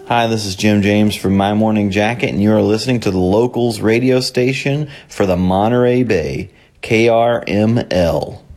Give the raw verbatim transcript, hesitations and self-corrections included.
Hi, this is Jim James from My Morning Jacket, and you are listening to the Locals radio station for the Monterey Bay, K R M L.